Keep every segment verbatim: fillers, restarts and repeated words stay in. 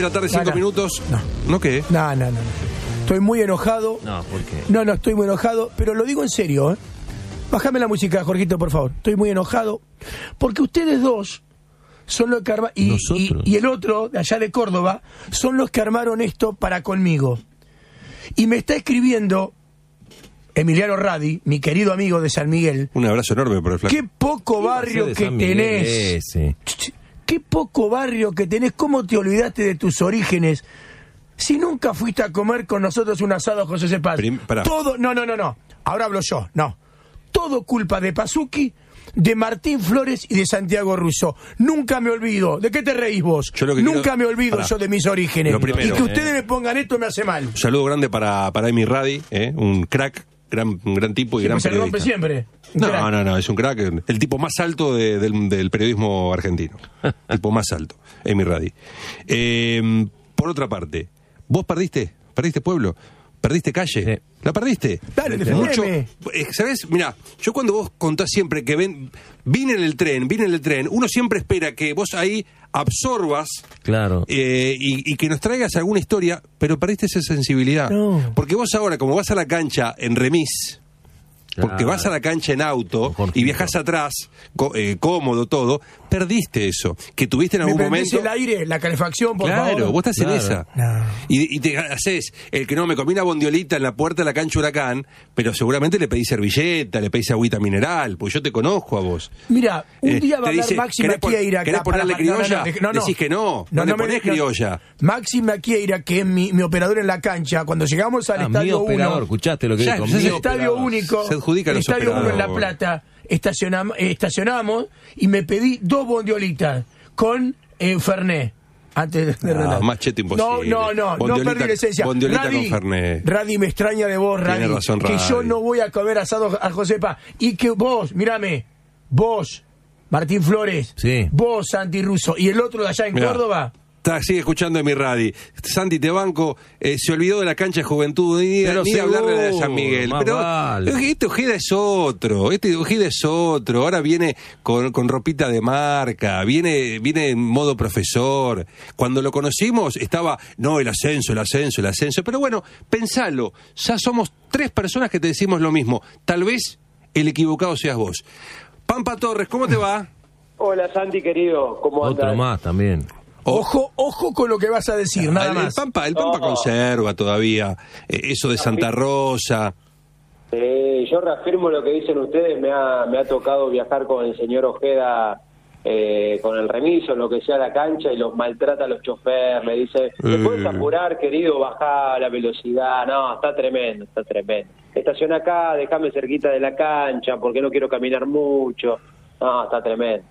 de la tarde, cinco no, no. minutos. No. ¿No qué? No, no, no. Estoy muy enojado. No, ¿por qué? No, no, estoy muy enojado, pero lo digo en serio, ¿eh? Bájame la música, Jorgito, por favor. Estoy muy enojado porque ustedes dos son los que armaron, y, y, y el otro, de allá de Córdoba, son los que armaron esto para conmigo. Y me está escribiendo Emiliano Radi, mi querido amigo de San Miguel. Un abrazo enorme por el flaco. Qué poco barrio que tenés. Ese. Qué poco barrio que tenés. ¿Cómo te olvidaste de tus orígenes? Si nunca fuiste a comer con nosotros un asado, José Cepaz. Prim- Todo, no, no, no, no. Ahora hablo yo, no. Todo culpa de Pazzucchi, de Martín Flores y de Santiago Russo. Nunca me olvido. ¿De qué te reís vos? Yo lo que Nunca quiero... me olvido Pará. yo de mis orígenes. Lo primero, y que ustedes eh. me pongan esto me hace mal. Un saludo grande para, para Emi Radi, ¿eh? Un crack, gran, un gran tipo y Sí, gran pues se periodista. rompe siempre. Un No, crack. no, no, es un crack, el tipo más alto de- del, del periodismo argentino. Tipo más alto, Emi Radi. Eh, por otra parte, ¿vos perdiste? ¿Perdiste pueblo? ¿Perdiste calle? Sí. ¿La perdiste? Dale, Mucho. defendeme. Eh, ¿Sabés? Mirá, yo cuando vos contás siempre que ven, vine en el tren, vine en el tren, uno siempre espera que vos ahí absorbas Claro. eh, y, y que nos traigas alguna historia, pero perdiste esa sensibilidad. No. Porque vos ahora, como vas a la cancha en remis, porque Claro. vas a la cancha en auto Con Jorgito. y viajás atrás, co- eh, cómodo todo, perdiste eso. Que tuviste en ¿Me algún prendés momento. el aire, la calefacción, por Claro, favor? vos estás en Claro. esa. No. Y, y te haces el que no me comí una bondiolita en la puerta de la cancha Huracán, pero seguramente le pedís servilleta, le pedís agüita mineral, pues yo te conozco a vos. Mira, un Eh, día va a te hablar dice, Máxima ¿querés pon- Quieira. querés acá, para- ponerle para- no, no, criolla? no, no, no. Decís que no, no le ponés criolla. Máxima Quieira, que es mi, mi operador en la cancha, cuando llegamos al Ah, mi Estadio operador, uno, escuchaste lo que Ya, dijo. ya mi se- el Estadio operador. Único, Se adjudica a el los Estadio uno en La operadores. Plata, estacionamos, eh, estacionamos y me pedí dos bondiolitas con eh, Fernet. Antes de Ah, relatar. más cheto imposible. No, no, no, no Bondiolita- perdí la esencia. bondiolita Radi, con Fernet. Radi, me extraña de vos, Tiene Radi. razón, que Radi. yo no voy a comer asado a Josepa. Y que vos, mírame, vos, Martín Flores, Sí. vos, Santi Russo, y el otro de allá en Mirá. Córdoba. Está, sigue escuchando de mi Radi. Santi, te banco, eh, se olvidó de la cancha de Juventud, ni, Pero ni de seguro, hablarle de San Miguel. más Pero vale. este Ojeda es otro, este Ojeda es otro. Ahora viene con, con ropita de marca, viene, viene en modo profesor. Cuando lo conocimos estaba, no, el ascenso, el ascenso, el ascenso. Pero bueno, pensalo, ya somos tres personas que te decimos lo mismo. Tal vez el equivocado seas vos. Pampa Torres, ¿cómo te va? Hola Santi, querido, ¿cómo andas? Otro más también. O- Ojo, ojo con lo que vas a decir, nada el, el más. Pampa, el Pampa No. conserva todavía eh, eso de Santa Rosa. Eh, yo reafirmo lo que dicen ustedes, me ha, me ha tocado viajar con el señor Ojeda, eh, con el remiso, lo que sea la cancha, y los maltrata a los choferes, le dice, ¿te Eh. puedes apurar, querido, bajar la velocidad? No, está tremendo, está tremendo. Estaciona acá, déjame cerquita de la cancha, porque no quiero caminar mucho. No, está tremendo.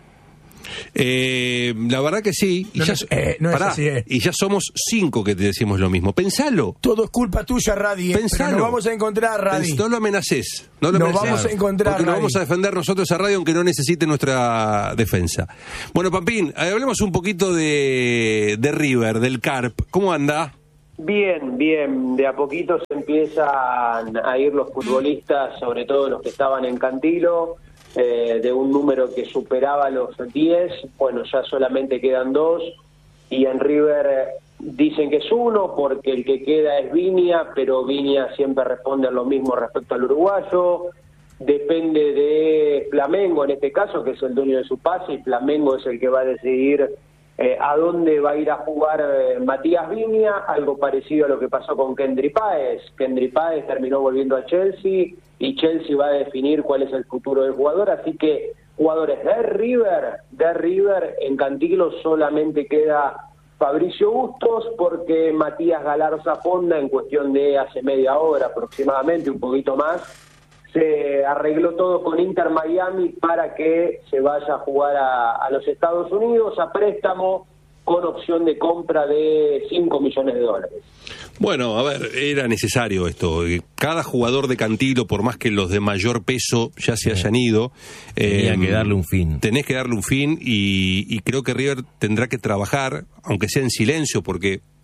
Eh, la verdad que sí. Y, No, ya, no es- eh, no es pará, así, eh. y ya somos cinco que te decimos lo mismo. Pensalo. Todo es culpa tuya, Radi. eh, Pensalo. Pero nos vamos a encontrar, Radi. Pens- No lo amenaces. No lo Nos amenaces. vamos a encontrar, Porque nos Radi. vamos a defender nosotros a radio aunque no necesite nuestra defensa. Bueno, Pampín, eh, hablemos un poquito de, de River, del Carp. ¿Cómo anda? Bien, bien, de a poquito se empiezan a ir los futbolistas, sobre todo los que estaban en Cantilo, eh, de un número que superaba los diez, bueno, ya solamente quedan dos, y en River eh, dicen que es uno, porque el que queda es Viña, pero Viña siempre responde a lo mismo respecto al uruguayo, depende de Flamengo en este caso, que es el dueño de su pase, y Flamengo es el que va a decidir Eh, a dónde va a ir a jugar eh, Matías Viña, algo parecido a lo que pasó con Kendry Páez. Kendry Páez terminó volviendo a Chelsea y Chelsea va a definir cuál es el futuro del jugador, así que jugadores de River, de River en Cantilo solamente queda Fabricio Bustos, porque Matías Galarza Fonda en cuestión de hace media hora aproximadamente, un poquito más, se arregló todo con Inter Miami para que se vaya a jugar a, a los Estados Unidos a préstamo con opción de compra de cinco millones de dólares. Bueno, a ver, era necesario esto. Cada jugador de Cantilo, por más que los de mayor peso ya se hayan ido, Tenía eh, que darle un fin. Tenés que darle un fin y, y creo que River tendrá que trabajar, aunque sea en silencio, porque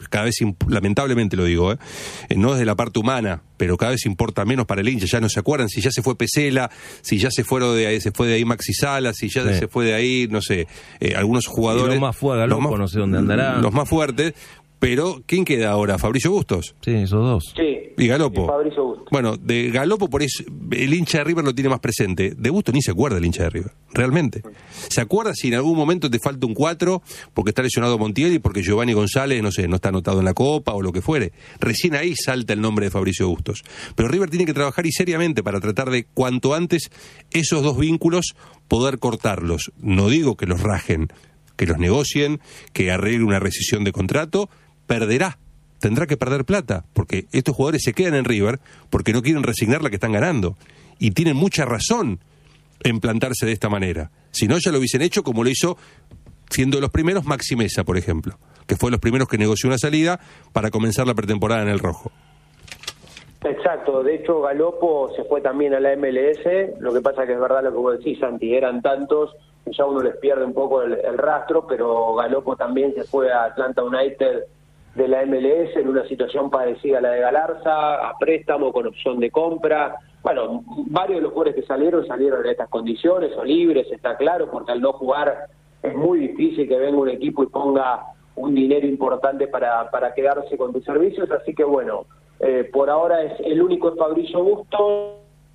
cada vez, lamentablemente lo digo, ¿eh? no desde la parte humana, pero cada vez importa menos para el hincha. Ya no se acuerdan si ya se fue Pesela, si ya se fueron de ahí, se fue de ahí Maxi Salas, si ya sí. se fue de ahí, no sé, eh, algunos jugadores. Y los más fue a Galopo, no sé dónde andarán. Los más fuertes. Pero, ¿quién queda ahora? ¿Fabricio Bustos? Sí, esos dos. Sí. ¿Y Galopo? Y Fabricio Bustos. Bueno, de Galopo por eso el hincha de River lo tiene más presente. De Bustos ni se acuerda el hincha de River, realmente. ¿Se acuerda si en algún momento te falta un cuatro porque está lesionado Montiel y porque Giovanni González, no sé, no está anotado en la Copa o lo que fuere? Recién ahí salta el nombre de Fabricio Bustos. Pero River tiene que trabajar y seriamente para tratar de cuanto antes esos dos vínculos poder cortarlos. No digo que los rajen, que los negocien, que arreglen una rescisión de contrato. Perderá, tendrá que perder plata, porque estos jugadores se quedan en River porque no quieren resignar la que están ganando. Y tienen mucha razón en plantarse de esta manera. Si no, ya lo hubiesen hecho como lo hizo, siendo de los primeros, Maxi Mesa, por ejemplo, que fue de los primeros que negoció una salida para comenzar la pretemporada en el rojo. Exacto, de hecho Galopo se fue también a la M L S, lo que pasa que es verdad lo que vos decís, Santi, eran tantos, ya uno les pierde un poco el, el rastro, pero Galopo también se fue a Atlanta United de la M L S en una situación parecida a la de Galarza, a préstamo con opción de compra. Bueno, varios de los jugadores que salieron salieron en estas condiciones o libres, está claro, porque al no jugar es muy difícil que venga un equipo y ponga un dinero importante para, para quedarse con tus servicios, así que bueno, eh, por ahora es el único es Fabricio Bustos.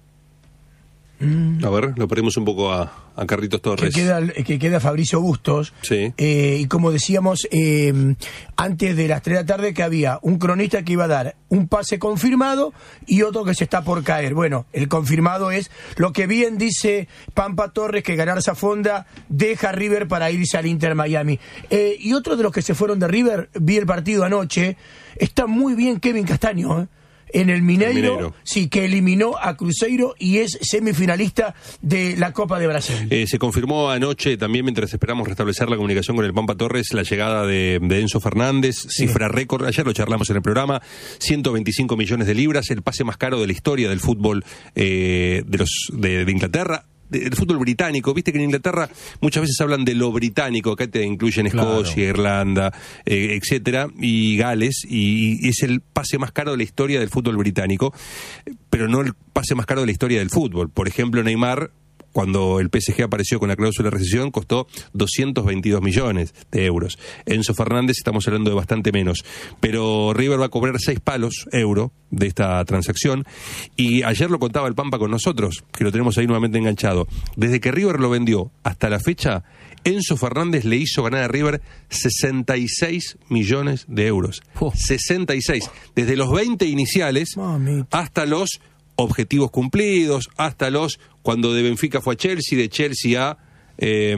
A ver, lo perdimos un poco a, a Carlitos Torres. Que queda, que queda Fabricio Bustos. Sí. Eh, y como decíamos, eh, antes de las tres de la tarde, que había un cronista que iba a dar un pase confirmado y otro que se está por caer. Bueno, el confirmado es lo que bien dice Pampa Torres, que Galarza Fonda deja a River para irse al Inter Miami. Eh, y otro de los que se fueron de River, vi el partido anoche, está muy bien Kevin Castaño, ¿eh? En el Mineiro, el Mineiro, sí, que eliminó a Cruzeiro y es semifinalista de la Copa de Brasil. Eh, se confirmó anoche también, mientras esperamos restablecer la comunicación con el Pampa Torres, la llegada de, de Enzo Fernández, sí. Cifra récord, ayer lo charlamos en el programa, ciento veinticinco millones de libras, el pase más caro de la historia del fútbol eh, de, los, de, de Inglaterra. El fútbol británico, viste que en Inglaterra muchas veces hablan de lo británico, acá te incluyen Escocia, claro. Irlanda, eh, etcétera, y Gales, y, y es el pase más caro de la historia del fútbol británico, pero no el pase más caro de la historia del fútbol. Por ejemplo, Neymar, cuando el P S G apareció con la cláusula de rescisión, costó doscientos veintidós millones de euros. Enzo Fernández estamos hablando de bastante menos. Pero River va a cobrar seis palos euro de esta transacción. Y ayer lo contaba el Pampa con nosotros, que lo tenemos ahí nuevamente enganchado. Desde que River lo vendió hasta la fecha, Enzo Fernández le hizo ganar a River sesenta y seis millones de euros. Oh. sesenta y seis. Desde los veinte iniciales Mami. hasta los objetivos cumplidos, hasta los cuando de Benfica fue a Chelsea, de Chelsea a eh,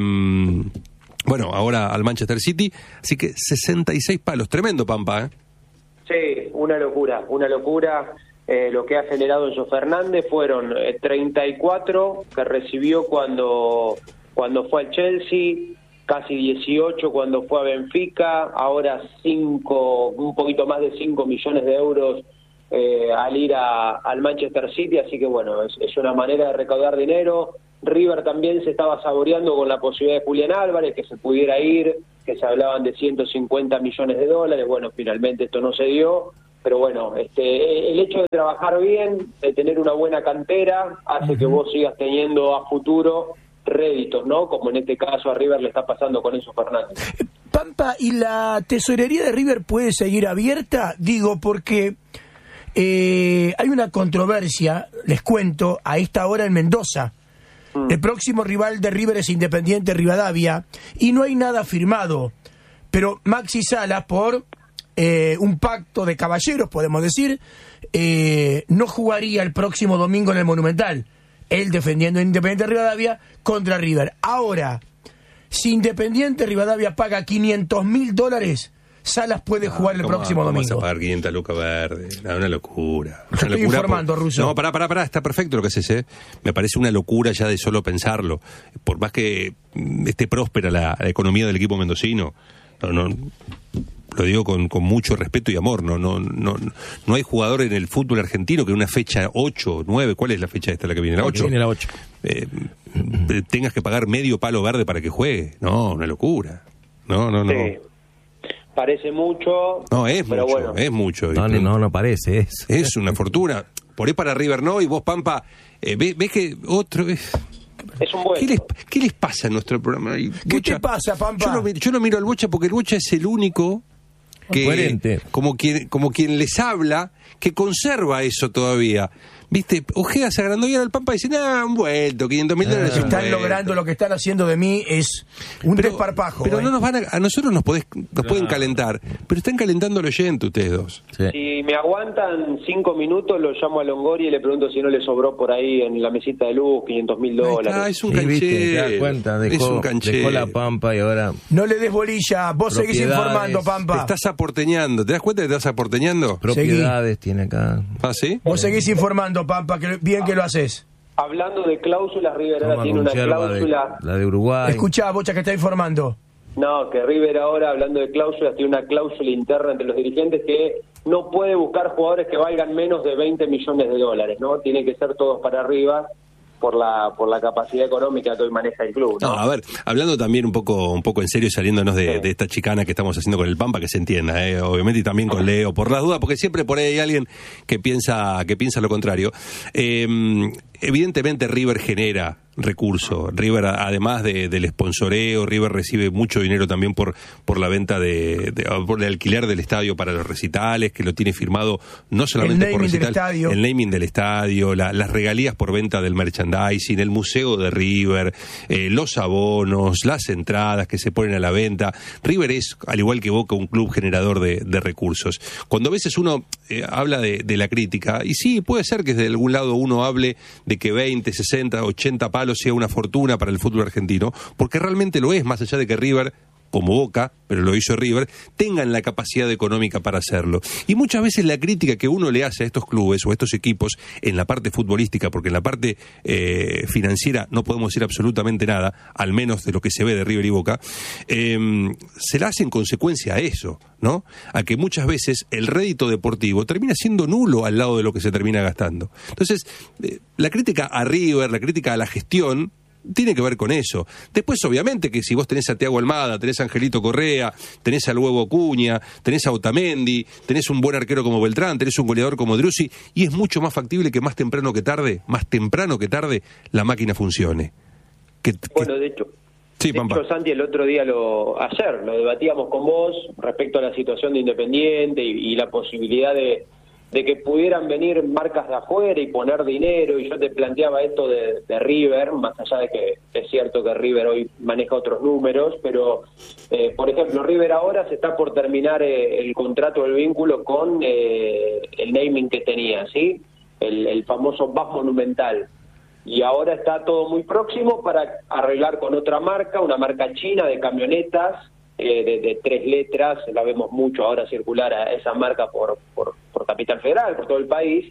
bueno, ahora al Manchester City, así que sesenta y seis palos, tremendo, Pampa, ¿eh? Sí, una locura, una locura. Eh, lo que ha generado Enzo Fernández fueron eh, treinta y cuatro que recibió cuando cuando fue al Chelsea, casi dieciocho cuando fue a Benfica, ahora cinco, un poquito más de cinco millones de euros Eh, al ir a, al Manchester City, así que bueno, es, es una manera de recaudar dinero. River también se estaba saboreando con la posibilidad de Julián Álvarez, que se pudiera ir, que se hablaban de ciento cincuenta millones de dólares, bueno, finalmente esto no se dio, pero bueno, este, el hecho de trabajar bien, de tener una buena cantera, hace uh-huh. que vos sigas teniendo a futuro réditos, ¿no? Como en este caso a River le está pasando con Enzo Fernández. Pampa, ¿y la tesorería de River puede seguir abierta? Digo, porque Eh, hay una controversia, les cuento, a esta hora en Mendoza. Mm. El próximo rival de River es Independiente Rivadavia y no hay nada firmado. Pero Maxi Salas, por eh, un pacto de caballeros, podemos decir, eh, no jugaría el próximo domingo en el Monumental. Él defendiendo a Independiente Rivadavia contra River. Ahora, si Independiente Rivadavia paga quinientos mil dólares... Salas puede jugar el próximo ¿cómo domingo. Vas a pagar quinientas lucas verde? No, una locura. Una estoy locura informando, por... Russo. No, pará, pará, pará, está perfecto lo que haces, ¿eh? Me parece una locura ya de solo pensarlo. Por más que esté próspera la, la economía del equipo mendocino, no, no, lo digo con, con mucho respeto y amor, no, no, no, no hay jugador en el fútbol argentino que una fecha ocho, nueve, ¿cuál es la fecha esta la que viene? La ocho. Viene la ocho. Eh, tengas que pagar medio palo verde para que juegue. No, una locura. No, no, no. Sí. parece mucho. No, es pero mucho, bueno. es mucho. No, no, no parece, es. Es una fortuna. Por ahí para River no, y vos, Pampa, eh, ves, ves que otro... Es... Es un buen. ¿Qué les, ¿Qué les pasa a nuestro programa? ¿Qué Bocha, te pasa, Pampa? Yo no, yo no miro al Bocha porque el Bocha es el único que, coherente, como quien, como quien les habla, que conserva eso todavía. ¿Viste? Ojeda se agrandó y ahora el Pampa dice, nah, un vuelto, quinientos mil dólares. Lo que están vuelto. logrando, lo que están haciendo de mí es un Pero, desparpajo. pero eh. no nos van a, a nosotros nos, podés, nos Claro. pueden calentar, pero están calentando al oyente ustedes dos. Sí. Si me aguantan cinco minutos, lo llamo a Longoria y le pregunto si no le sobró por ahí en la mesita de luz quinientos mil Ahí dólares. está, es un Sí, viste, te canchero. das cuenta, es dejó, un canchero. dejó la Pampa y ahora... No le des bolilla, vos seguís Propiedades. informando, Te Pampa. estás aporteñando. ¿Te das cuenta que te estás aporteñando? Propiedades tiene acá. ¿Ah, sí? Vos seguís informando, Pampa, que bien que lo haces. Hablando de cláusulas, River ahora Toma tiene con una yerba cláusula. de, la de Uruguay. Escuchá, Bocha, que está informando. No, que River ahora, hablando de cláusulas, tiene una cláusula interna entre los dirigentes que no puede buscar jugadores que valgan menos de veinte millones de dólares, ¿no? Tienen que ser todos para arriba por la por la capacidad económica que hoy maneja el club, ¿no? No, a ver, hablando también un poco un poco en serio, saliéndonos de, Sí. de esta chicana que estamos haciendo con el Pampa, que se entienda, eh, obviamente, y también con Leo, por las dudas, porque siempre por ahí hay alguien que piensa que piensa lo contrario. Eh, evidentemente River genera recurso. River, además de, del sponsoreo, River recibe mucho dinero también por por la venta de, de por el alquiler del estadio para los recitales, que lo tiene firmado no solamente El por naming del recital, estadio. el naming del estadio, la, las regalías por venta del merchandising, el museo de River, eh, los abonos, las entradas que se ponen a la venta. River es, al igual que Boca, un club generador de, de recursos. Cuando a veces uno eh, habla de, de la crítica, y sí, puede ser que desde algún lado uno hable de que veinte, sesenta, ochenta palos sea una fortuna para el fútbol argentino, porque realmente lo es, más allá de que River, como Boca, pero lo hizo River, tengan la capacidad económica para hacerlo. Y muchas veces la crítica que uno le hace a estos clubes o a estos equipos en la parte futbolística, porque en la parte eh, financiera no podemos decir absolutamente nada, al menos de lo que se ve de River y Boca, eh, se la hace en consecuencia a eso, ¿no? A que muchas veces el rédito deportivo termina siendo nulo al lado de lo que se termina gastando. Entonces, eh, la crítica a River, la crítica a la gestión, tiene que ver con eso. Después, obviamente, que si vos tenés a Thiago Almada, tenés a Angelito Correa, tenés al Huevo Acuña, tenés a Otamendi, tenés un buen arquero como Beltrán, tenés un goleador como Driussi, y es mucho más factible que más temprano que tarde, más temprano que tarde, la máquina funcione. Que, que... Bueno, de hecho, Sí, de Pampa. hecho, Santi, el otro día, lo ayer, lo debatíamos con vos respecto a la situación de Independiente y, y la posibilidad de, de que pudieran venir marcas de afuera y poner dinero, y yo te planteaba esto de, de River, más allá de que es cierto que River hoy maneja otros números, pero, eh, por ejemplo, River ahora se está por terminar eh, el contrato, el vínculo con eh, el naming que tenía, ¿sí? El, el famoso V A S Monumental. Y ahora está todo muy próximo para arreglar con otra marca, una marca china de camionetas, eh, de, de tres letras, la vemos mucho ahora circular a esa marca por, por, por Capital Federal, por todo el país,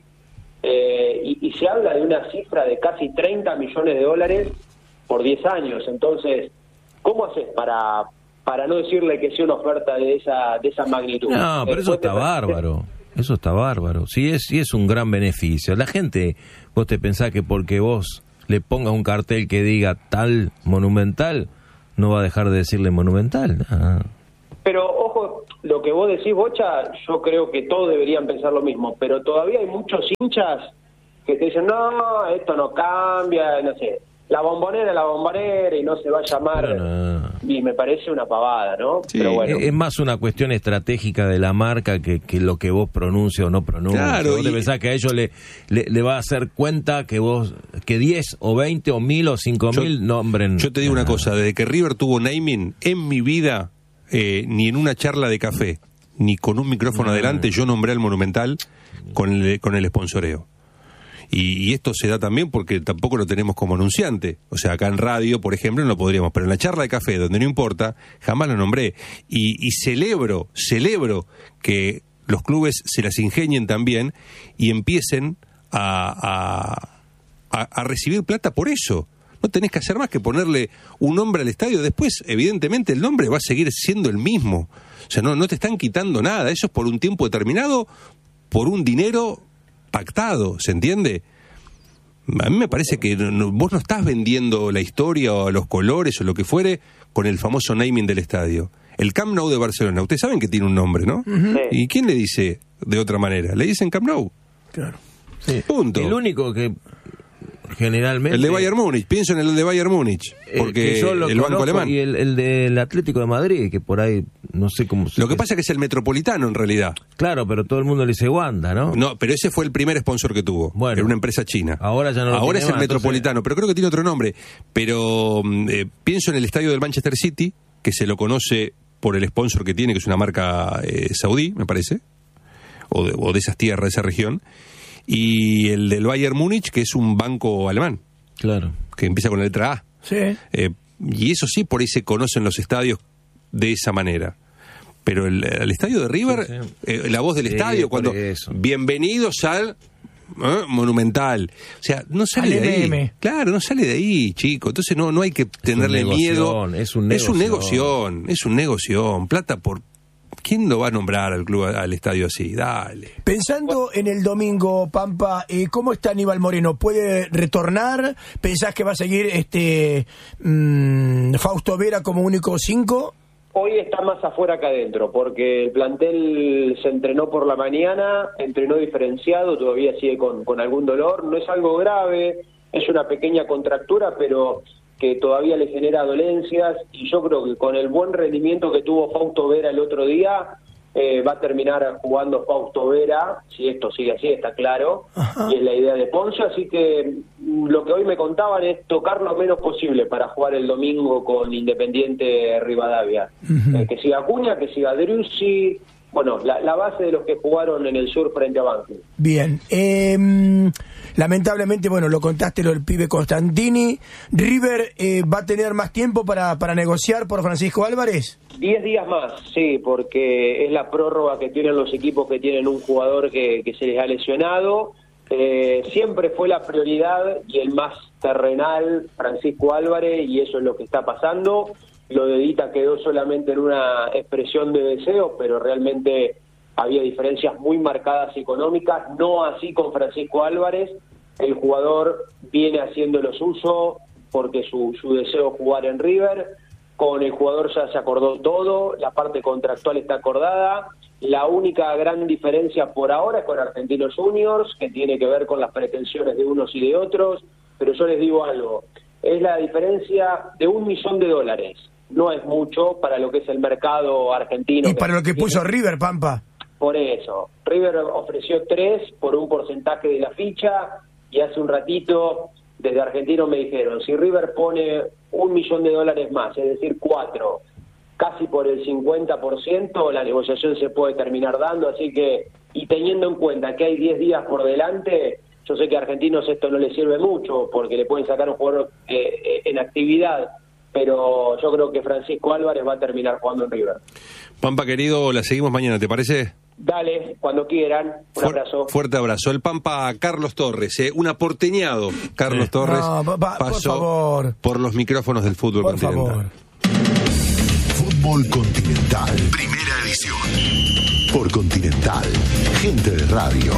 eh, y, y se habla de una cifra de casi treinta millones de dólares por diez años. Entonces, ¿cómo haces para para no decirle que sea una oferta de esa de esa magnitud? No, pero eso Después te está parece- bárbaro. Eso está bárbaro. Sí es, sí es un gran beneficio. La gente, vos te pensás que porque vos le pongas un cartel que diga tal Monumental, no va a dejar de decirle Monumental. Ah. Pero, ojo, lo que vos decís, Bocha, yo creo que todos deberían pensar lo mismo, pero todavía hay muchos hinchas que te dicen, no, esto no cambia, no sé, la Bombonera, la Bombonera, y no se va a llamar, Pero no. y me parece una pavada, ¿no? Sí, pero bueno. Es, es más una cuestión estratégica de la marca que, que lo que vos pronuncias o no pronuncias. Claro, Vos te y- pensás que a ellos le, le, le va a hacer cuenta que vos, que diez o veinte o mil o cinco Yo- mil nombren. Yo te digo una Ah. cosa, desde que River tuvo naming, en mi vida, eh, ni en una charla de café, ni con un micrófono Ah. adelante, yo nombré al Monumental con el, con el sponsoreo. Y, y esto se da también porque tampoco lo tenemos como anunciante. O sea, acá en radio, por ejemplo, no podríamos. Pero en la charla de café, donde no importa, jamás lo nombré. Y, y celebro, celebro que los clubes se las ingenien también y empiecen a, a, a, a recibir plata por eso. No tenés que hacer más que ponerle un nombre al estadio. Después, evidentemente, el nombre va a seguir siendo el mismo. O sea, no, no te están quitando nada. Eso es por un tiempo determinado, por un dinero pactado, ¿se entiende? A mí me parece que no, no, vos no estás vendiendo la historia o los colores o lo que fuere con el famoso naming del estadio. El Camp Nou de Barcelona, ustedes saben que tiene un nombre, ¿no? Uh-huh. ¿Y quién le dice de otra manera? Le dicen Camp Nou. Claro. Sí. Punto. El único que generalmente... El de Bayern Múnich, pienso en el de Bayern Múnich, porque eh, yo lo el banco conozco, alemán. Y el, el del Atlético de Madrid, que por ahí no sé cómo... Lo que pasa es que es el Metropolitano en realidad. Claro, pero todo el mundo le dice Wanda, ¿no? No, pero ese fue el primer sponsor que tuvo. Bueno, era una empresa china. Ahora ya no lo Ahora tiene es el más, Metropolitano, entonces... pero creo que tiene otro nombre. Pero eh, pienso en el estadio del Manchester City, que se lo conoce por el sponsor que tiene, que es una marca eh, saudí, me parece, o de, o de esas tierras, de esa región. Y el del Bayern Múnich, que es un banco alemán. Claro. Que empieza con la letra A. Sí. Eh, y eso sí, por ahí se conocen los estadios de esa manera. Pero el, el estadio de River, sí, sí. Eh, la voz del sí, estadio, cuando eso. bienvenidos al ¿eh? Monumental. O sea, no sale de ahí. M M. Claro, no sale de ahí, chico. Entonces no, no hay que tenerle es miedo. Es un negocio. Es un negocio. Es un negocio. Plata por... ¿Quién lo va a nombrar al club, al estadio así? Dale. Pensando en el domingo, Pampa, eh, ¿cómo está Aníbal Moreno? ¿Puede retornar? ¿Pensás que va a seguir este mmm, Fausto Vera como único cinco? Hoy está más afuera que adentro, porque el plantel se entrenó por la mañana, entrenó diferenciado, todavía sigue con, con algún dolor, no es algo grave, es una pequeña contractura, pero que todavía le genera dolencias, y yo creo que con el buen rendimiento que tuvo Fausto Vera el otro día, eh, va a terminar jugando Fausto Vera, si esto sigue así, está claro, Ajá. y es la idea de Ponce, así que lo que hoy me contaban es tocar lo menos posible para jugar el domingo con Independiente Rivadavia. Uh-huh. Eh, que siga Acuña, que siga Driussi, bueno, la, la base de los que jugaron en el sur frente a Banfield. Bien, eh, lamentablemente, bueno, lo contaste lo del pibe Constantini. ¿River eh, va a tener más tiempo para, para negociar por Francisco Álvarez? Diez días más, sí, porque es la prórroga que tienen los equipos que tienen un jugador que, que se les ha lesionado. Eh, siempre fue la prioridad y el más terrenal Francisco Álvarez, y eso es lo que está pasando. Lo de Dita quedó solamente en una expresión de deseo, pero realmente había diferencias muy marcadas económicas, no así con Francisco Álvarez. El jugador viene haciendo lo suyo porque su, su deseo es jugar en River. Con el jugador ya se acordó todo, la parte contractual está acordada. La única gran diferencia por ahora es con Argentinos Juniors, que tiene que ver con las pretensiones de unos y de otros, pero yo les digo algo, es la diferencia de un millón de dólares. No es mucho para lo que es el mercado argentino. Y para lo que puso River, Pampa. Por eso, River ofreció tres por un porcentaje de la ficha, y hace un ratito desde Argentino me dijeron, si River pone un millón de dólares más, es decir, cuatro, casi por el cincuenta por ciento, la negociación se puede terminar dando, así que, y teniendo en cuenta que hay diez días por delante, yo sé que a Argentinos esto no les sirve mucho, porque le pueden sacar un jugador eh, en actividad, pero yo creo que Francisco Álvarez va a terminar jugando en River. Pampa, querido, la seguimos mañana, ¿te parece? Dale, cuando quieran. Un Fu- abrazo. Fuerte abrazo. El Pampa Carlos Torres, ¿eh? Un aporteñado Carlos sí. Torres no, pa, pa, pasó por, favor. por los micrófonos del fútbol por continental. Favor. Fútbol Continental, primera edición. Por Continental, gente de radio.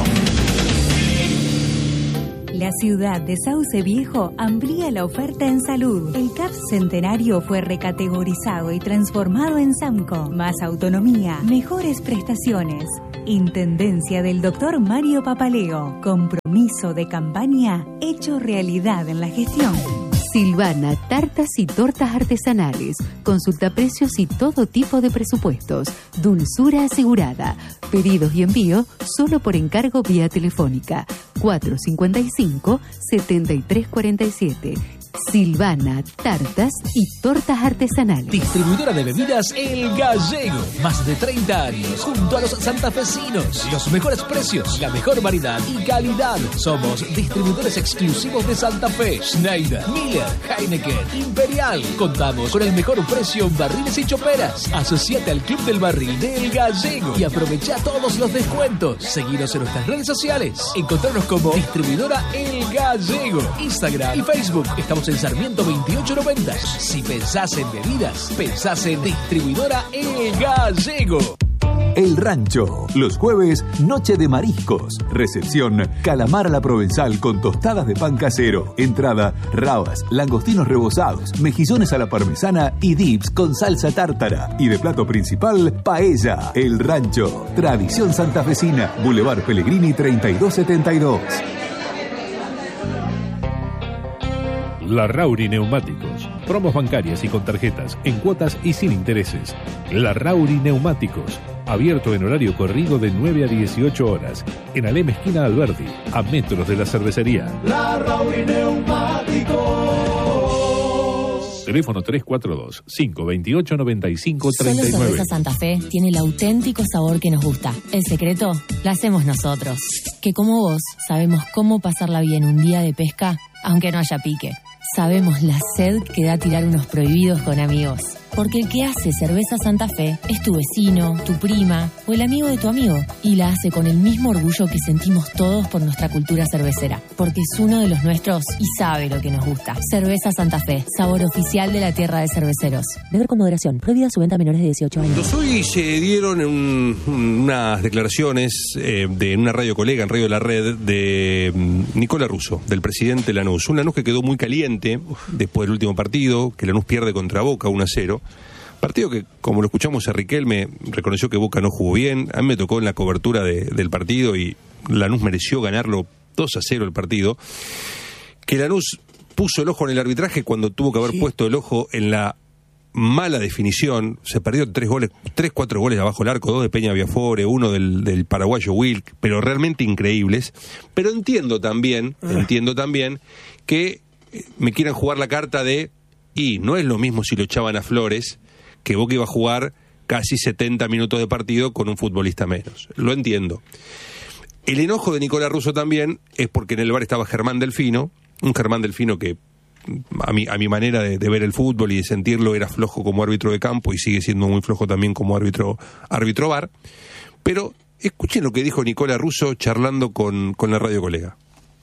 La ciudad de Sauce Viejo amplía la oferta en salud. El C A P Centenario fue recategorizado y transformado en SAMCO. Más autonomía, mejores prestaciones. Intendencia del doctor Mario Papaleo. Compromiso de campaña hecho realidad en la gestión. Silvana, tartas y tortas artesanales. Consulta precios y todo tipo de presupuestos. Dulzura asegurada. Pedidos y envío solo por encargo vía telefónica. cuatro cincuenta y cinco, setenta y tres cuarenta y siete. Silvana, tartas y tortas artesanales. Distribuidora de bebidas El Gallego. Más de treinta años junto a los santafesinos. Los mejores precios, la mejor variedad y calidad. Somos distribuidores exclusivos de Santa Fe. Schneider, Miller, Heineken, Imperial. Contamos con el mejor precio en barriles y choperas. Asociate al Club del Barril de El Gallego y aprovecha todos los descuentos. Seguinos en nuestras redes sociales. Encontrarnos como Distribuidora El Gallego. Instagram y Facebook. Estamos en Sarmiento veintiocho noventa. Si pensás en bebidas, pensás en Distribuidora El Gallego. El Rancho. Los jueves, noche de mariscos. Recepción, calamar a la provenzal con tostadas de pan casero. Entrada, rabas, langostinos rebozados, mejillones a la parmesana y dips con salsa tártara. Y de plato principal, paella. El Rancho. Tradición santafesina. Boulevard Pellegrini treinta y dos setenta y dos. Larrauri Neumáticos. Promos bancarias y con tarjetas, en cuotas y sin intereses. Larrauri Neumáticos. Abierto en horario corrido de nueve a dieciocho horas. En Alem esquina Alberdi, a metros de la cervecería. Larrauri Neumáticos. Teléfono tres cuatro dos, cinco dos ocho, nueve cinco tres nueve. Solo Cerveza Santa Fe tiene el auténtico sabor que nos gusta. El secreto lo hacemos nosotros. Que como vos sabemos cómo pasarla bien un día de pesca, aunque no haya pique. Sabemos la sed que da tirar unos prohibidos con amigos. Porque el que hace Cerveza Santa Fe es tu vecino, tu prima o el amigo de tu amigo. Y la hace con el mismo orgullo que sentimos todos por nuestra cultura cervecera. Porque es uno de los nuestros y sabe lo que nos gusta. Cerveza Santa Fe, sabor oficial de la tierra de cerveceros. Beber con moderación. Prohibida su venta a menores de dieciocho años. Hoy se dieron un, unas declaraciones eh, de una radio colega, en Radio de la Red, de um, Nicola Russo, del presidente Lanús. Un Lanús que quedó muy caliente después del último partido, que Lanús pierde contra Boca uno a cero. Partido que, como lo escuchamos a Riquelme, reconoció que Boca no jugó bien. A mí me tocó en la cobertura de, del partido y Lanús mereció ganarlo dos a cero el partido. Que Lanús puso el ojo en el arbitraje cuando tuvo que haber sí. puesto el ojo en la mala definición. Se perdió tres goles, tres, cuatro goles abajo el arco, dos de Peña Viafore, uno del, del paraguayo Wilk, pero realmente increíbles. Pero entiendo también, ah. entiendo también que me quieran jugar la carta de, y no es lo mismo si lo echaban a Flores, que Boca iba a jugar casi setenta minutos de partido con un futbolista menos. Lo entiendo. El enojo de Nicola Russo también es porque en el bar estaba Germán Delfino, un Germán Delfino que a mi, a mi manera de, de ver el fútbol y de sentirlo era flojo como árbitro de campo y sigue siendo muy flojo también como árbitro, árbitro bar. Pero escuchen lo que dijo Nicola Russo charlando con, con la radio colega.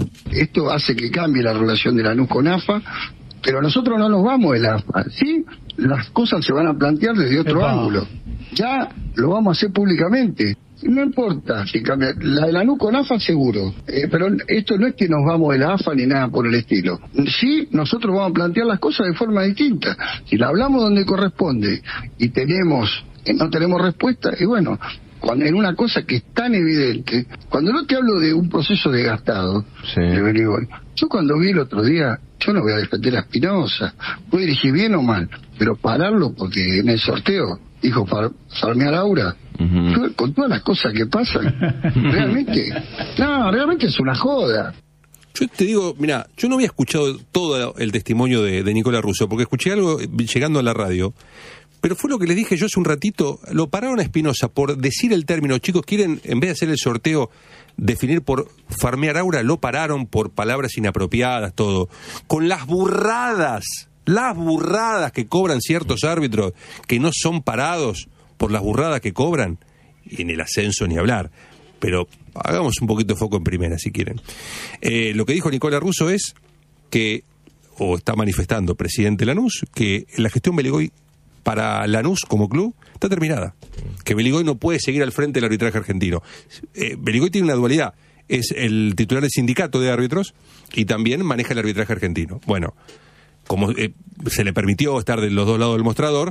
Esto hace que cambie la relación de Lanús con A F A, pero nosotros no nos vamos de la A F A, ¿sí? Las cosas se van a plantear desde otro Epa. ángulo. Ya lo vamos a hacer públicamente. No importa si cambia. La de Lanús con A F A seguro. Eh, pero esto no es que nos vamos de la A F A ni nada por el estilo. Sí, nosotros vamos a plantear las cosas de forma distinta. Si la hablamos donde corresponde y tenemos, eh, no tenemos respuesta, y bueno, cuando en una cosa que es tan evidente, cuando no te hablo de un proceso desgastado, sí. de Beligol, yo cuando vi el otro día, yo no voy a defender a Espinosa, puede dirigir bien o mal, pero pararlo porque en el sorteo dijo far, farmear Aura, uh-huh. yo, con todas las cosas que pasan, realmente, no, realmente es una joda. Yo te digo, mira, yo no había escuchado todo el testimonio de, de Nicola Russo, porque escuché algo llegando a la radio. Pero fue lo que les dije yo hace un ratito, lo pararon a Espinosa por decir el término, chicos, quieren, en vez de hacer el sorteo, definir por farmear Aura, lo pararon por palabras inapropiadas, todo. Con las burradas, las burradas que cobran ciertos árbitros, que no son parados por las burradas que cobran, y en el ascenso ni hablar. Pero hagamos un poquito de foco en primera, si quieren. Eh, lo que dijo Nicola Russo es que, o está manifestando presidente Lanús, que la gestión Beligoy para Lanús como club está terminada. Que Beligoy no puede seguir al frente del arbitraje argentino. Eh, Beligoy tiene una dualidad. Es el titular del sindicato de árbitros y también maneja el arbitraje argentino. Bueno, como eh, se le permitió estar de los dos lados del mostrador,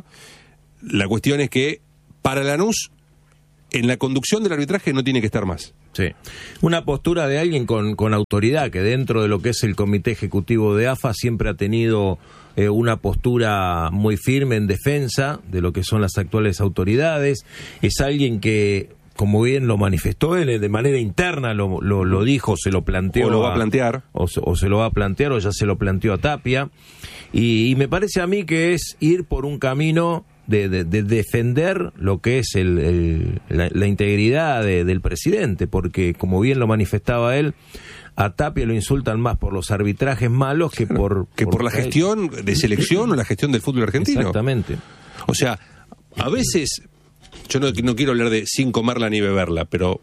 la cuestión es que para Lanús, en la conducción del arbitraje no tiene que estar más. Sí. Una postura de alguien con, con autoridad, que dentro de lo que es el comité ejecutivo de A F A siempre ha tenido eh, una postura muy firme en defensa de lo que son las actuales autoridades. Es alguien que, como bien lo manifestó él, de manera interna lo, lo, lo dijo, se lo planteó. O lo va a plantear. O se, o se lo va a plantear, o ya se lo planteó a Tapia. Y, y me parece a mí que es ir por un camino De, de, de defender lo que es el, el, la, la integridad de, del presidente, porque como bien lo manifestaba él, a Tapia lo insultan más por los arbitrajes malos que por... Que por, por la gestión de selección o la gestión del fútbol argentino. Exactamente. O sea, a veces, yo no, no quiero hablar de sin comerla ni beberla, pero...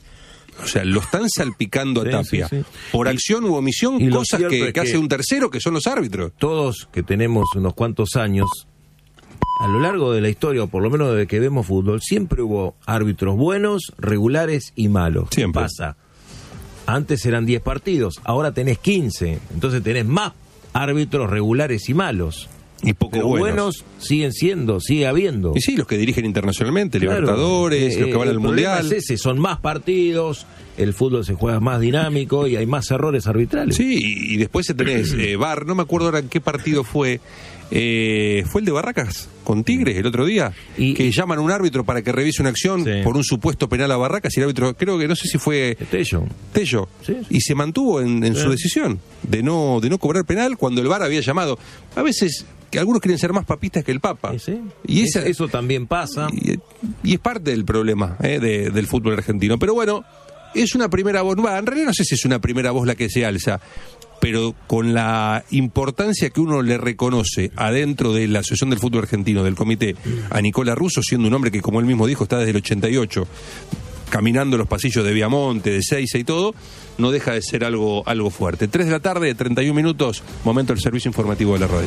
O sea, lo están salpicando a sí, Tapia sí, sí. por acción u omisión, y cosas que, que, que hace un tercero, que son los árbitros. Todos que tenemos unos cuantos años... A lo largo de la historia, o por lo menos desde que vemos fútbol, siempre hubo árbitros buenos, regulares y malos. ¿Qué Siempre. pasa? Antes eran diez partidos, ahora tenés quince, entonces tenés más árbitros regulares y malos. Y poco Pero buenos. buenos siguen siendo, sigue habiendo. Y sí, los que dirigen internacionalmente, Claro. Libertadores, Eh, los que van el al problema Mundial. es ese, son más partidos, el fútbol se juega más dinámico y hay más errores arbitrales. Sí, y, y después tenés eh, V A R, no me acuerdo ahora en qué partido fue. Eh, fue el de Barracas con Tigres el otro día, Y- que llaman a un árbitro para que revise una acción Sí. por un supuesto penal a Barracas y el árbitro, creo que no sé si fue Tello. Tello, Sí. y se mantuvo en, en Sí. su decisión de no de no cobrar penal cuando el V A R había llamado. A veces que algunos quieren ser más papistas que el Papa. Sí, sí. Y esa, eso, eso también pasa. y, y es parte del problema eh, de- del fútbol argentino. Pero bueno, es una primera voz. Va, en realidad no sé si es una primera voz la que se alza, pero con la importancia que uno le reconoce adentro de la Asociación del Fútbol Argentino, del comité, a Nicola Russo, siendo un hombre que, como él mismo dijo, está desde el ochenta y ocho, caminando los pasillos de Viamonte, de Seiza y todo, no deja de ser algo, algo fuerte. tres de la tarde, treinta y un minutos, momento del servicio informativo de la radio.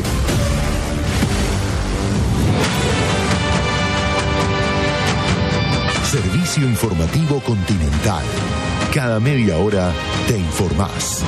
Servicio informativo Continental. Cada media hora te informás.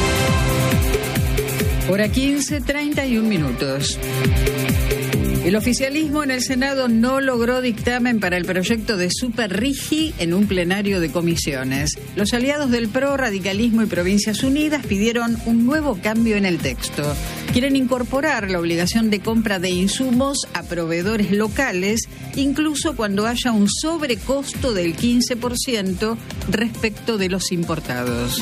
Hora quince, treinta y un minutos. El oficialismo en el Senado no logró dictamen para el proyecto de Super Rigi en un plenario de comisiones. Los aliados del P R O, Radicalismo y Provincias Unidas pidieron un nuevo cambio en el texto. Quieren incorporar la obligación de compra de insumos a proveedores locales, incluso cuando haya un sobrecosto del quince por ciento respecto de los importados.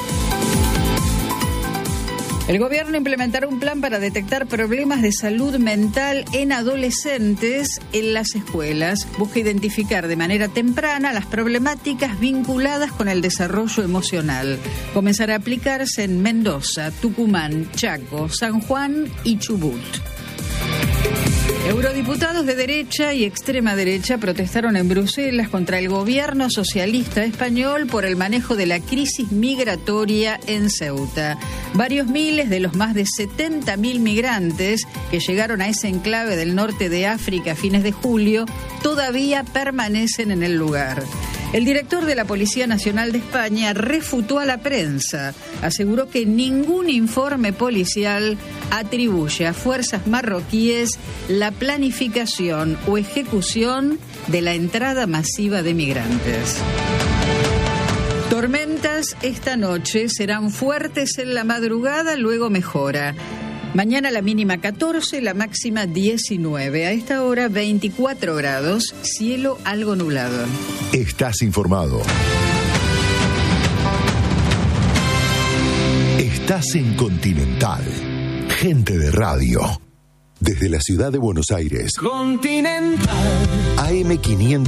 El gobierno implementará un plan para detectar problemas de salud mental en adolescentes en las escuelas. Busca identificar de manera temprana las problemáticas vinculadas con el desarrollo emocional. Comenzará a aplicarse en Mendoza, Tucumán, Chaco, San Juan y Chubut. Eurodiputados de derecha y extrema derecha protestaron en Bruselas contra el gobierno socialista español por el manejo de la crisis migratoria en Ceuta. Varios miles de los más de setenta mil migrantes que llegaron a ese enclave del norte de África a fines de julio todavía permanecen en el lugar. El director de la Policía Nacional de España refutó a la prensa. Aseguró que ningún informe policial atribuye a fuerzas marroquíes la planificación o ejecución de la entrada masiva de migrantes. Tormentas esta noche serán fuertes en la madrugada, luego mejora. Mañana la mínima catorce, la máxima diecinueve. A esta hora veinticuatro grados, cielo algo nublado. Estás informado. Estás en Continental. Gente de radio. Desde la ciudad de Buenos Aires. Continental. A M quinientos.